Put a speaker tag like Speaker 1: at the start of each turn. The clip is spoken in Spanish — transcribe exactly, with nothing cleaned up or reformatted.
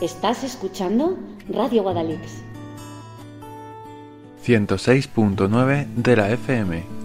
Speaker 1: Estás escuchando Radio Guadalix.
Speaker 2: ciento seis punto nueve de la F M.